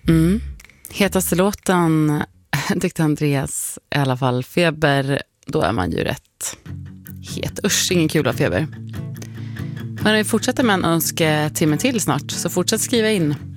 Hetaste låten tyckte Andreas i alla fall. Feber, då är man ju rätt het. Usch, ingen kul av feber. Men vi fortsätter med en önsketimme till snart, så fortsätt skriva in.